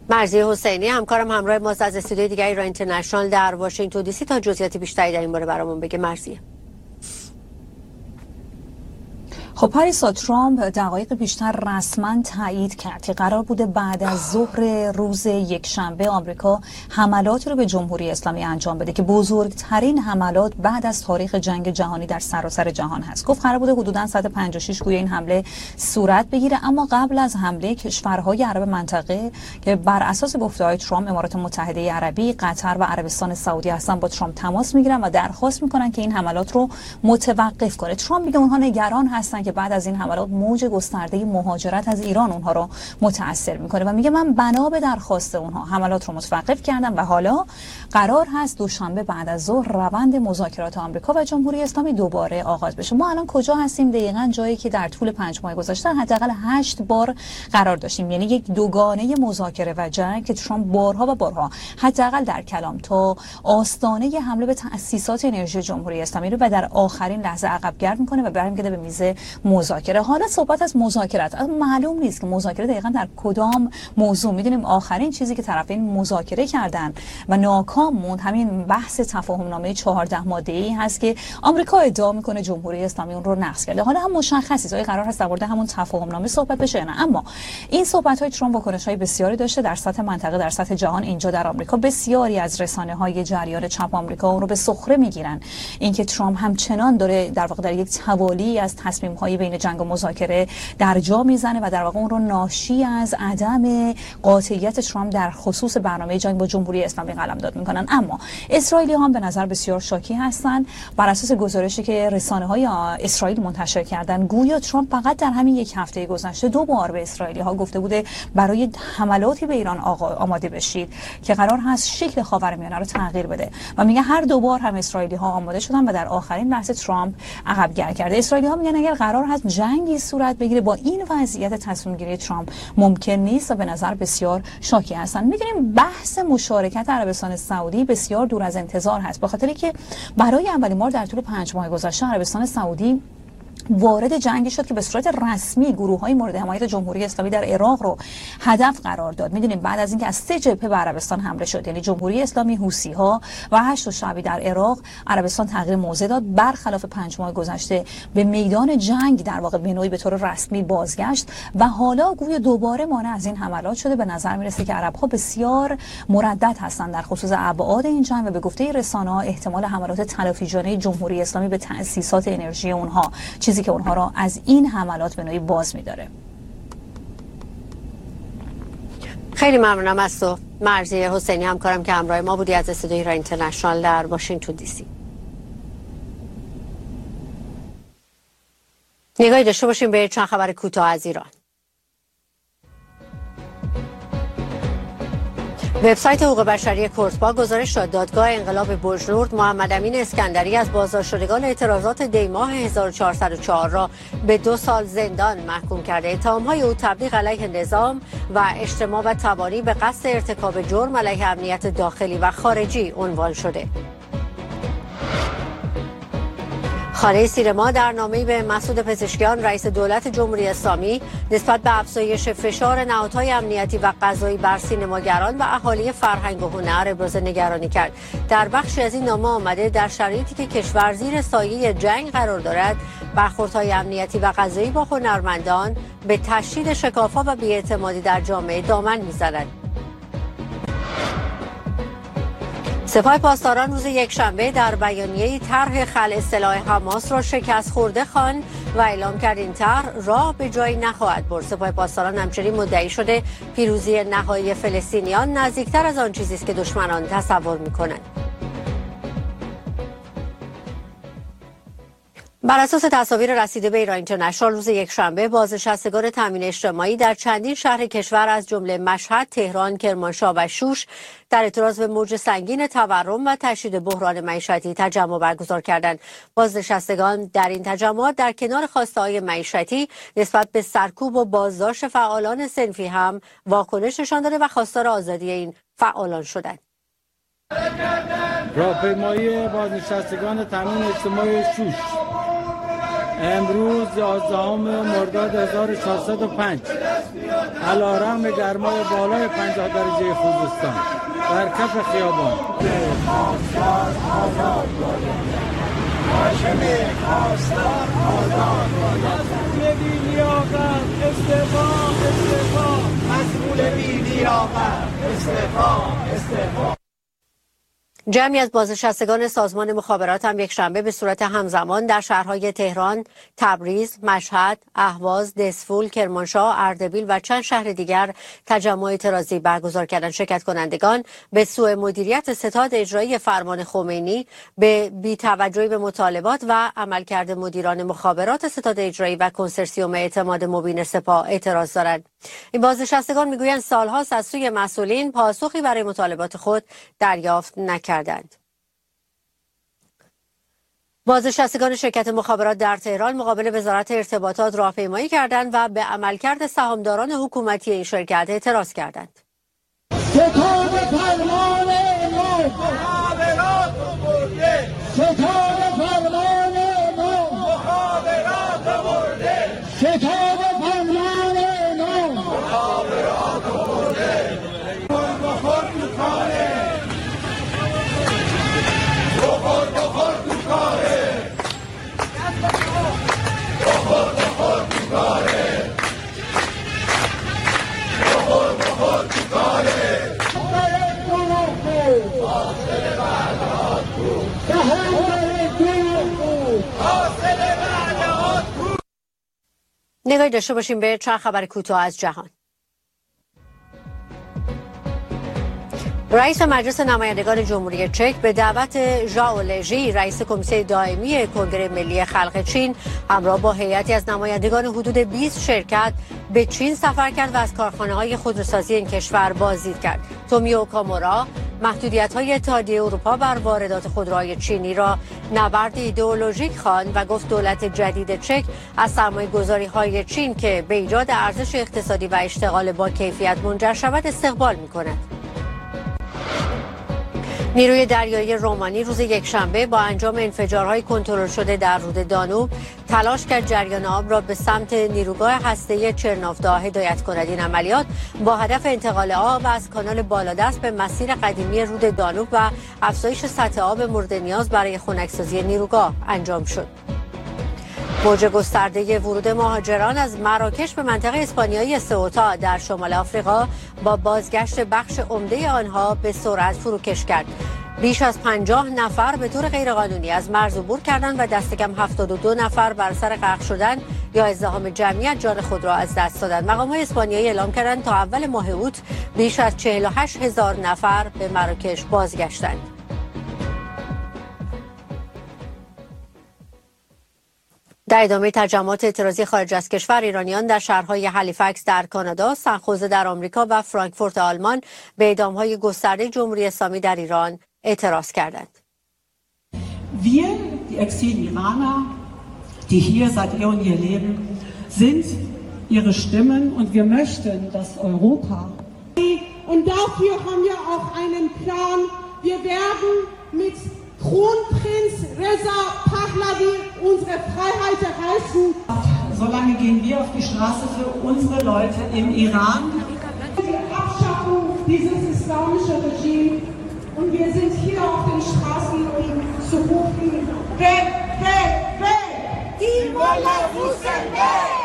مرضیه حسینی همکارم همراه ما از استودیوی دیگه ایران اینترنشنال در واشنگتن دی سی تا جزئیات بیشتری در این باره برامون بگه. مرضیه. خب پریسا، ترامپ دقایق بیشتر رسما تایید کرد که قرار بوده بعد از ظهر روز یکشنبه آمریکا حملاتی رو به جمهوری اسلامی انجام بده که بزرگترین حملات بعد از تاریخ جنگ جهانی در سراسر جهان هست. گفت قرار بوده حدوداً ساعت 56 گویا این حمله صورت بگیره، اما قبل از حمله کشورهای عرب منطقه که بر اساس گفته‌های ترامپ امارات متحده عربی، قطر و عربستان سعودی هستن با ترامپ تماس میگیرن و درخواست میکنن که این حملات رو متوقف کنه. ترامپ میگه اونها نگران هستن که بعد از این حملات موج گسترده مهاجرت از ایران اونها رو متاثر میکنه و میگه من بنا به درخواست اونها حملات رو متوقف کردم و حالا قرار هست دوشنبه بعد از ظهر روند مذاکرات آمریکا و جمهوری اسلامی دوباره آغاز بشه. ما الان کجا هستیم؟ دقیقاً جایی که در طول 5 ماه گذشته حداقل 8 بار قرار داشتیم، یعنی یک دوگانه مذاکره و جنگ که ترامپ بارها و بارها حداقل در کلام تا آستانه حمله به تأسیسات انرژی جمهوری اسلامی رو و در آخرین لحظه عقب گرد میکنه و برمیگرده به میز مذاکره. حالا صحبت از مذاکرات، معلوم نیست که مذاکره دقیقاً در کدام موضوع. میدونیم آخرین چیزی که طرفین مذاکره کردن و ناکام موند همین بحث تفاهمنامه 14 ماده‌ای هست که آمریکا ادعا میکنه جمهوری اسلامی اون رو نقض کرده. حالا هم مشخص نیست آیا قرار هست در مورد همون تفاهمنامه صحبت بشه نه، اما این صحبت‌های ترامپ واکنش‌های بسیاری داشته در سطح منطقه، در سطح جهان. اینجا در آمریکا بسیاری از رسانه‌های جریان چپ آمریکا اون رو به سخره میگیرن، اینکه ترامپ همچنان داره در واقع در یک توالی از تصمیم‌های بین جنگ و مذاکره در جا میزنه و در واقع اون رو ناشی از عدم قاطعیت ترامپ در خصوص برنامه جنگ با جمهوری اسلامی قلمداد میکنن. اما اسرائیلی هم به نظر بسیار شاکی هستن. بر اساس گزارشی که رسانه‌های اسرائیل منتشر کردن، گویا ترامپ فقط در همین یک هفته گذشته 2 بار به اسرائیلی‌ها گفته بوده برای حملاتی به ایران آماده بشید که قرار هست شکل خاورمیانه رو تغییر بده و میگه هر 2 بار هم اسرائیلی‌ها آماده شدن و در آخرین لحظه ترامپ عقب گیر کرده. اسرائیلی‌ها میگن اگر قرار هست جنگی صورت بگیره با این وضعیت تصمیم گیری ترامپ ممکن نیست و به نظر بسیار شاکی هستن. میدونیم بحث مشارکت عربستان سعودی بسیار دور از انتظار هست، به خاطری که برای اولین بار در طول 5 ماه گذشته عربستان سعودی وارد جنگی شد که به صورت رسمی گروه‌های مورد حمایت جمهوری اسلامی در عراق رو هدف قرار داد. می‌دونیم بعد از اینکه از 3 جبهه به عربستان حمله شد، یعنی جمهوری اسلامی، حوثی‌ها و هشت شعبی در عراق، عربستان تغییر موضع داد، برخلاف 5 ماه گذشته به میدان جنگ در واقع به نوعی به طور رسمی بازگشت و حالا گویا دوباره مانع از این حملات شده. به نظر می‌رسه که عرب‌ها بسیار مردد هستند در خصوص ابعاد این جنگ و به گفته رسانه‌ها احتمال حملات تلافی‌جانه جمهوری اسلامی به تأسیسات انرژی اونها، چیزی که اونها را از این حملات به نوعی باز می‌داره. خیلی ممنونم از تو مرضیه حسینی، همکارم که همراه ما بودی از استودیوی ایران اینترنشنال در واشنگتن دی سی. نگاهی داشته باشیم به چند خبر کوتاه از ایران. وبسایت حقوق بشری کورتبا گزارش داد دادگاه انقلاب بوجنورد محمد امین اسکندری از بازداشتشدگان اعتراضات دی‌ماه 1404 را به 2 سال زندان محکوم کرده. اتهام‌های او تبلیغ علیه نظام و اجتماع و تبانی به قصد ارتکاب جرم علیه امنیت داخلی و خارجی عنوان شده. خانه سینما در نامه‌ای به مسعود پزشکیان رئیس دولت جمهوری اسلامی نسبت به افزایش فشار نهادهای امنیتی و قضایی بر سینماگران و اهالی فرهنگ و هنر ابراز نگرانی کرد. در بخشی از این نامه آمده در شرایطی که کشور زیر سایه جنگ قرار دارد، برخوردهای امنیتی و قضایی با هنرمندان به تشدید شکاف‌ها و بی‌اعتمادی در جامعه دامن می‌زند. سپاه پاسداران روز یکشنبه در بیانیه‌ای طرح خلع سلاح حماس را شکست خورده خواند و اعلام کرد این طرح راه به جایی نخواهد برد. سپاه پاسداران همچنین مدعی شده پیروزی نهایی فلسطینیان نزدیکتر از آن چیزی است که دشمنان تصور می‌کنند. بر اساس تصاویر رسیده به ایران اینترنشنال روز یکشنبه بازنشستگان تامین اجتماعی در چندین شهر کشور از جمله مشهد، تهران، کرمانشاه و شوش در اعتراض به موج سنگین تورم و تشدید بحران معیشتی تجمع برگزار کردند. بازنشستگان در این تجمعات در کنار خواسته‌های معیشتی نسبت به سرکوب و بازداشت فعالان صنفی هم واکنش نشان داده و خواستار آزادی این فعالان شدند. راهپیمایی بازنشستگان تامین اجتماعی شوش امروز 11 مرداد 1405 علیرغم گرمای بالای 50 درجه خوزستان در کف خیابان جمعی از بازنشستگان سازمان مخابرات هم یکشنبه به صورت همزمان در شهرهای تهران، تبریز، مشهد، اهواز، دسفول، کرمانشاه، اردبیل و چند شهر دیگر تجمع اعتراضی برگزار کردند. شرکت کنندگان به سوء مدیریت ستاد اجرایی فرمان خمینی، به بی‌توجهی به مطالبات و عملکرد مدیران مخابرات ستاد اجرایی و کنسرسیوم اعتماد مبین سپاه اعتراض دارند. این بازنشستگان میگویند سالهاست از سوی مسئولین پاسخی برای مطالبات خود دریافت نکردند. بازنشستگان شرکت مخابرات در تهران مقابل وزارت ارتباطات راهپیمایی کردند و به عملکرد سهامداران حکومتی این شرکت اعتراض کردند. ستاد فرمان ما مخابرات برده، ستاد فرمان ما مخابرات برده، ستاد فرمان ما مخابرات برده. بخور تو کاره، بخور تو کاره، بخور تو کاره، بخور تو کاره. نگاهی داشته باشیم به چند خبر کوتاه از جهان. رئیس مجلس نمایندگان جمهوری چک به دعوت ژائو لژی رئیس کمیته دائمی کنگره ملی خلق چین همراه با هیئتی از نمایندگان حدود 20 شرکت به چین سفر کرد و از کارخانه‌های خودروسازی این کشور بازدید کرد. تومیو کامورا محدودیت‌های اتحادیه اروپا بر واردات خودروهای چینی را نبرد ایدئولوژیک خواند و گفت دولت جدید چک از سرمایه‌گذاری‌های چین که به ایجاد ارزش اقتصادی و اشتغال با کیفیت منجر شود استقبال می‌کند. نیروی دریایی رومانی روز یکشنبه با انجام انفجارهای کنترل شده در رود دانوب تلاش کرد جریان آب را به سمت نیروگاه هسته‌ای چرنوفدا هدایت کند. این عملیات با هدف انتقال آب از کانال بالادست به مسیر قدیمی رود دانوب و افزایش سطح آب مورد نیاز برای خنکسازی نیروگاه انجام شد. موج گسترده ورود مهاجران از مراکش به منطقه اسپانیایی سئوتا در شمال آفریقا با بازگشت بخش عمده آنها به سرعت فروکش کرد. بیش از 50 نفر به طور غیرقانونی از مرز عبور کردند و دست کم 72 نفر بر سر غرق شدن یا ازدحام جمعیت جان خود را از دست دادند. مقامات اسپانیایی اعلام کردند تا اول ماه اوت بیش از 48,000 نفر به مراکش بازگشتند. در ادامه تجمعات اعتراضی خارج از کشور، ایرانیان در شهرهای هالیفکس در کانادا، سنخوزه در آمریکا و فرانکفورت آلمان به اعدام‌های گسترده جمهوری اسلامی در ایران اعتراض کردند. Wir, die Exil-Iraner, die hier seit eh und je leben, sind ihre Stimmen und wir möchten, dass Europa. Und dafür haben wir auch einen Plan. Wir werden mit Kronprinz Reza Pahlavi unsere Freiheit erreichen. Solange gehen wir auf die Straße für unsere Leute im Iran. Die Abschaffung dieses islamischen Regimes. Und wir sind hier auf den Straßen, um zu rufen, weg, weg, weg! Die Mullah Hussein weg!